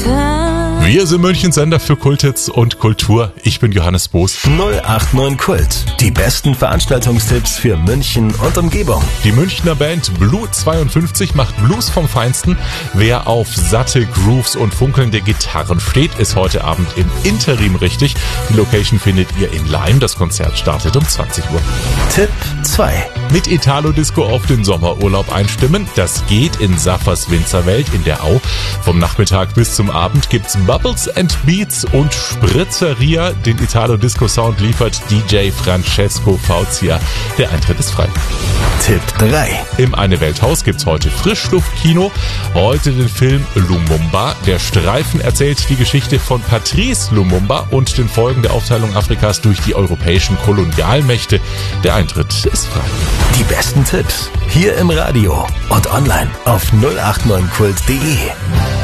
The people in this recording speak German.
Wir sind Münchens Sender für Kulthits und Kultur. Ich bin Johannes Boos. 089 Kult. Die besten Veranstaltungstipps für München und Umgebung. Die Münchner Band Blue 52 macht Blues vom Feinsten. Wer auf satte Grooves und funkelnde Gitarren steht, ist heute Abend im Interim richtig. Die Location findet ihr in Leim. Das Konzert startet um 20 Uhr. Tipp 2. Mit Italo-Disco auf den Sommerurlaub einstimmen. Das geht in Saffers Winzerwelt in der Au. Vom Nachmittag bis zum Abend gibt's Bubbles and Beats und Spritzeria. Den Italo-Disco-Sound liefert DJ Francesco Fauzia. Der Eintritt ist frei. Tipp 3. Im Eine-Welt-Haus gibt's heute Frischluftkino. Heute den Film Lumumba. Der Streifen erzählt die Geschichte von Patrice Lumumba und den Folgen der Aufteilung Afrikas durch die europäischen Kolonialmächte. Der Eintritt ist frei. Die besten Tipps hier im Radio und online auf 089kult.de.